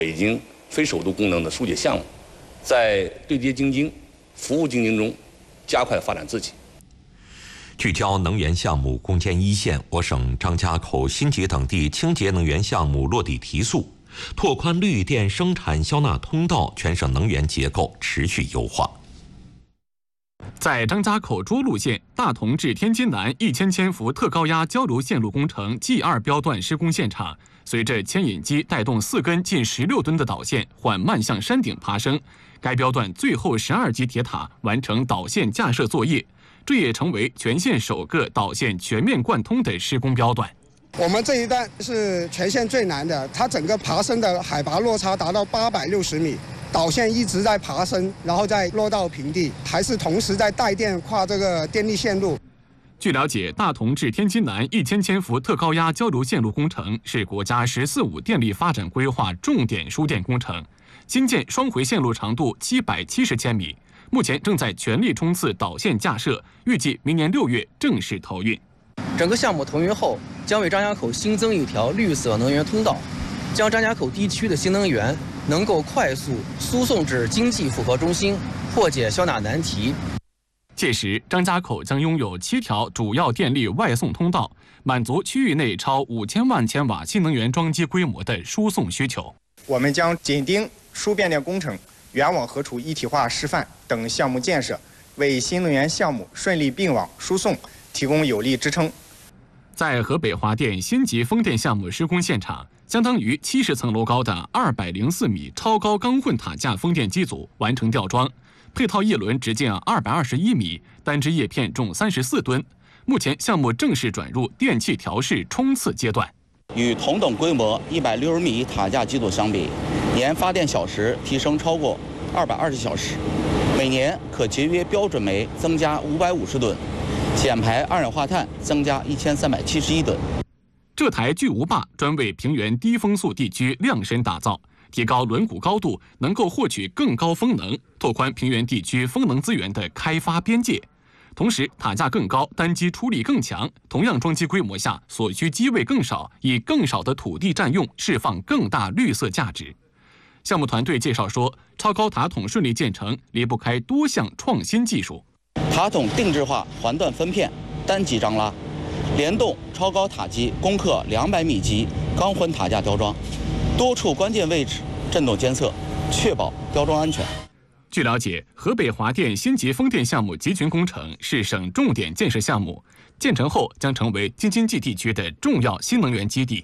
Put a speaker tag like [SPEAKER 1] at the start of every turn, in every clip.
[SPEAKER 1] 北京非首都功能的疏解项目，在对接京津、服务京津中加快发展自己。
[SPEAKER 2] 聚焦能源项目攻坚一线，我省张家口、新集等地清洁能源项目落地提速，拓宽绿电生产销纳通道，全省能源结构持续优化。
[SPEAKER 3] 在张家口涿鹿县大同至天津南1000千伏特高压交流线路工程 G2 标段施工现场，随着牵引机带动4根近16吨的导线缓慢向山顶爬升，该标段最后12级铁塔完成导线架设作业，这也成为全县首个导线全面贯通的施工标段。
[SPEAKER 4] 我们这一段是全县最难的，它整个爬升的海拔落差达到860米。导线一直在爬升，然后再落到平地，还是同时在带电跨这个电力线路。
[SPEAKER 3] 据了解，大同至天津南1000千伏特高压交流线路工程是国家“十四五”电力发展规划重点输电工程，新建双回线路长度770千米，目前正在全力冲刺导线架设，预计明年6月正式投运。
[SPEAKER 5] 整个项目投运后，将为张家口新增一条绿色能源通道，将张家口地区的新能源能够快速输送至经济复合中心，破解销纳难题。
[SPEAKER 3] 届时，张家口将拥有7条主要电力外送通道，满足区域内超5000万千瓦新能源装机规模的输送需求。
[SPEAKER 6] 我们将紧盯输变电工程、源网合储一体化示范等项目建设，为新能源项目顺利并网输送提供有力支撑。
[SPEAKER 3] 在河北华电新集风电项目施工现场，相当于70层楼高的204米超高钢混塔架风电机组完成吊装，配套叶轮直径221米，单只叶片重34吨。目前项目正式转入电气调试冲刺阶段。
[SPEAKER 7] 与同等规模160米塔架机组相比，年发电小时提升超过220小时，每年可节约标准煤增加550吨，减排二氧化碳增加1371吨。
[SPEAKER 3] 这台巨无霸专为平原低风速地区量身打造，提高轮毂高度，能够获取更高风能，拓宽平原地区风能资源的开发边界。同时，塔架更高，单机出力更强，同样装机规模下，所需机位更少，以更少的土地占用，释放更大绿色价值。项目团队介绍说，超高塔筒顺利建成，离不开多项创新技术。
[SPEAKER 7] 塔筒定制化环段分片，单级张拉，联动超高塔机攻克200米级钢混塔架吊装，多处关键位置振动监测，确保吊装安全。
[SPEAKER 3] 据了解，河北华电新集风电项目集群工程是省重点建设项目，建成后将成为京津冀地区的重要新能源基地。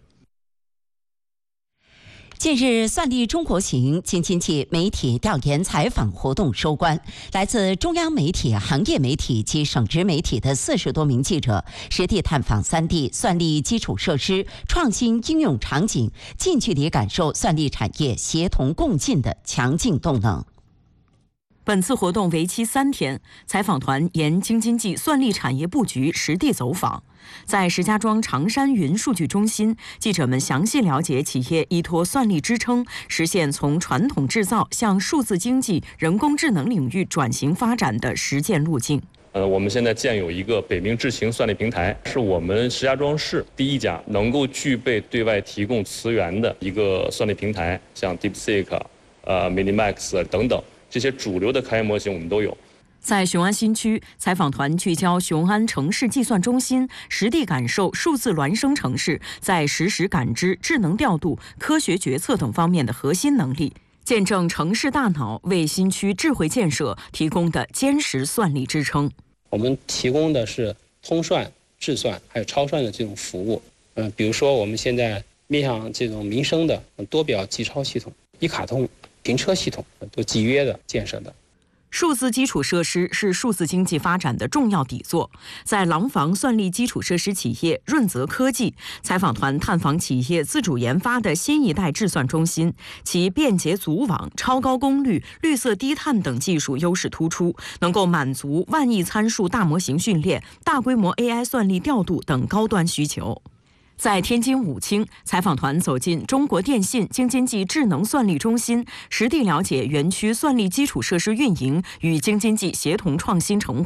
[SPEAKER 8] 近日，算力中国行京津冀媒体调研采访活动收官，来自中央媒体、行业媒体及省直媒体的40多名记者实地探访3地算力基础设施创新应用场景，近距离感受算力产业协同共进的强劲动能。
[SPEAKER 9] 本次活动为期3天，采访团沿京津冀算力产业布局实地走访。在石家庄长山云数据中心，记者们详细了解企业依托算力支撑，实现从传统制造向数字经济、人工智能领域转型发展的实践路径。
[SPEAKER 10] 我们现在建有一个北冥智行算力平台，是我们石家庄市第一家能够具备对外提供磁源的一个算力平台，像 DeepSeek、Minimax 等等。这些主流的开源模型我们都有。
[SPEAKER 9] 在雄安新区，采访团聚焦雄安城市计算中心，实地感受数字孪生城市在实时感知、智能调度、科学决策等方面的核心能力，见证城市大脑为新区智慧建设提供的坚实算力支撑。
[SPEAKER 11] 我们提供的是通算、智算还有超算的这种服务。比如说我们现在面向这种民生的多表记钞系统、一卡通停车系统都集约的建设的。
[SPEAKER 9] 数字基础设施是数字经济发展的重要底座。在廊坊算力基础设施企业润泽科技，采访团探访企业自主研发的新一代智算中心，其便捷组网、超高功率、绿色低碳等技术优势突出，能够满足万亿参数大模型训练、大规模 AI 算力调度等高端需求。在天津武清，采访团走进中国电信京津冀智能算力中心，实地了解园区算力基础设施运营与京津冀协同创新成果。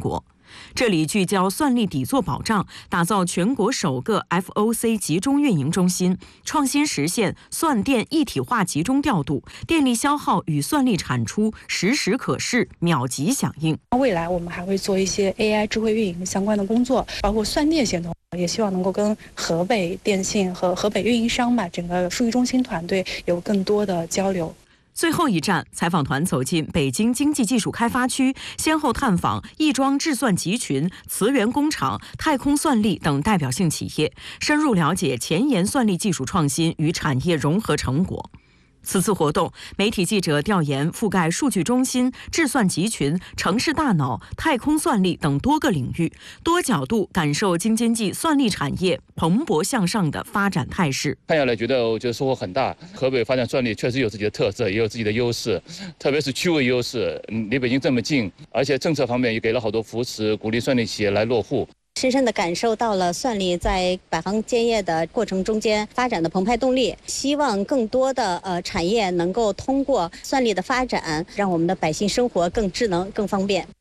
[SPEAKER 9] 这里聚焦算力底座保障，打造全国首个 FOC 集中运营中心，创新实现算电一体化集中调度，电力消耗与算力产出实时可视，秒级响应。
[SPEAKER 12] 未来我们还会做一些 AI 智慧运营相关的工作，包括算电系统，也希望能够跟河北电信和河北运营商整个数据中心团队有更多的交流。
[SPEAKER 9] 最后一站，采访团走进北京经济技术开发区，先后探访亦庄智算集群、慈源工厂、太空算力等代表性企业，深入了解前沿算力技术创新与产业融合成果。此次活动，媒体记者调研覆盖数据中心、智算集群、城市大脑、太空算力等多个领域，多角度感受京津冀算力产业蓬勃向上的发展态势。
[SPEAKER 10] 看下来，觉得收获很大。河北发展算力确实有自己的特色，也有自己的优势，特别是区位优势，离北京这么近，而且政策方面也给了好多扶持，鼓励算力企业来落户。
[SPEAKER 13] 深深地感受到了算力在百行建业的过程中间发展的澎湃动力，希望更多的产业能够通过算力的发展，让我们的百姓生活更智能、更方便。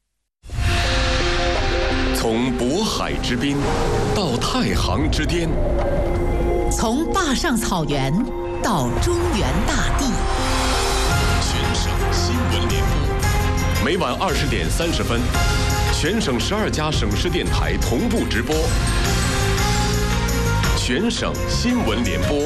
[SPEAKER 14] 从渤海之滨到太行之巅，
[SPEAKER 15] 从坝上草原到中原大地，
[SPEAKER 14] 全省新闻联播，每晚20点30分。全省12家省市电台同步直播，全省新闻联播。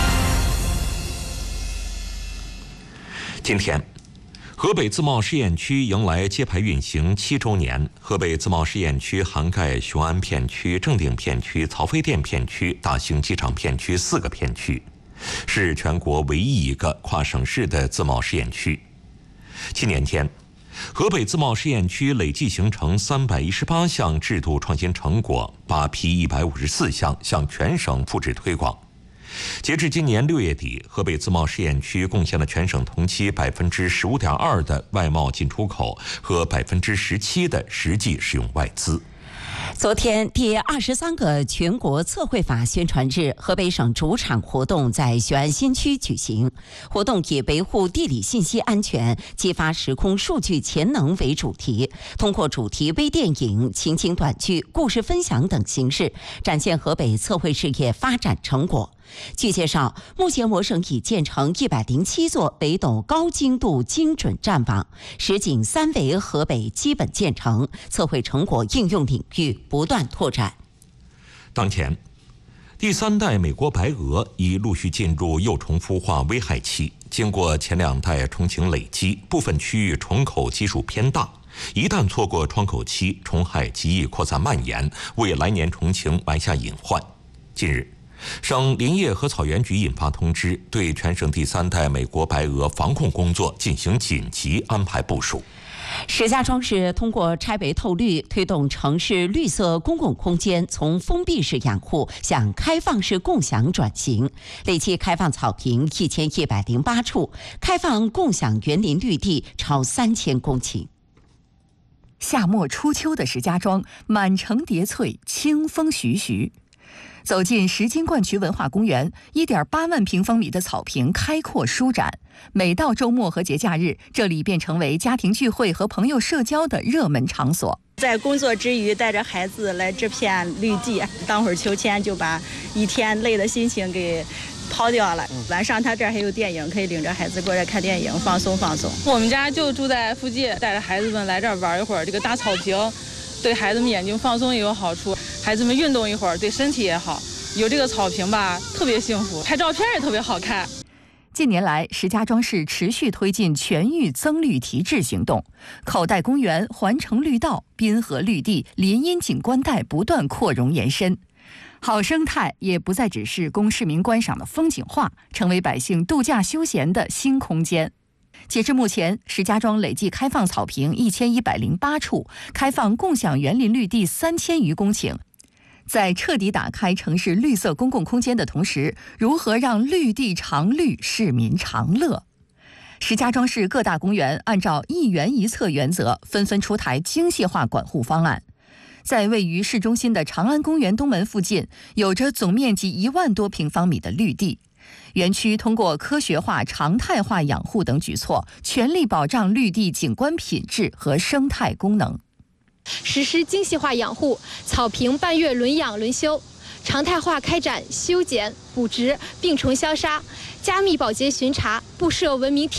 [SPEAKER 2] 今天，河北自贸试验区迎来揭牌运行7周年。河北自贸试验区涵盖雄安片区、正定片区、曹妃甸片区、大兴机场片区4个片区，是全国唯一一个跨省市的自贸试验区。7年间，河北自贸试验区累计形成318项制度创新成果，8批154项向全省复制推广。截至今年6月底，河北自贸试验区贡献了全省同期15.2%的外贸进出口和17%的实际使用外资。
[SPEAKER 8] 昨天，第23个全国测绘法宣传日，河北省主场活动在雄安新区举行。活动以维护地理信息安全、激发时空数据潜能为主题，通过主题微电影、情景短剧、故事分享等形式，展现河北测绘事业发展成果。据介绍，目前我省已建成107座北斗高精度精准站网，实景3维河北基本建成，测绘成果应用领域不断拓展。
[SPEAKER 2] 当前，第3代美国白鹅已陆续进入幼虫孵化危害期，经过前2代虫情累积，部分区域虫口基数偏大，一旦错过窗口期，虫害极易扩散蔓延，为来年虫情埋下隐患。近日，省林业和草原局印发通知，对全省第3代美国白鹅防控工作进行紧急安排部署。
[SPEAKER 8] 石家庄市通过拆围透绿，推动城市绿色公共空间从封闭式养护向开放式共享转型，累计开放草坪1108处，开放共享园林绿地超3000公顷。
[SPEAKER 15] 夏末初秋的石家庄，满城叠翠，清风徐徐。走进石金冠渠文化公园，1.8万平方米的草坪开阔舒展。每到周末和节假日，这里便成为家庭聚会和朋友社交的热门场所。
[SPEAKER 16] 在工作之余，带着孩子来这片绿地，当会儿秋千，就把一天累的心情给抛掉了。晚上他这儿还有电影，可以领着孩子过来看电影，放松放松。
[SPEAKER 17] 我们家就住在附近，带着孩子们来这儿玩一会儿。这个大草坪对孩子们眼睛放松也有好处，孩子们运动一会儿对身体也好。有这个草坪吧，特别幸福，拍照片也特别好看。
[SPEAKER 15] 近年来，石家庄市持续推进全域增绿提质行动，口袋公园、环城绿道、滨河绿地、林荫景观带不断扩容延伸，好生态也不再只是供市民观赏的风景画，成为百姓度假休闲的新空间。截至目前，石家庄累计开放草坪1108处，开放共享园林绿地3000余公顷。在彻底打开城市绿色公共空间的同时，如何让绿地常绿，市民常乐？石家庄市各大公园按照一园一策原则，纷纷出台精细化管护方案。在位于市中心的长安公园东门附近，有着总面积1万多平方米的绿地。园区通过科学化、常态化养护等举措，全力保障绿地景观品质和生态功能。
[SPEAKER 18] 实施精细化养护，草坪半月轮养轮修，常态化开展修剪、补植、病虫消杀、加密保洁巡查，布设文明体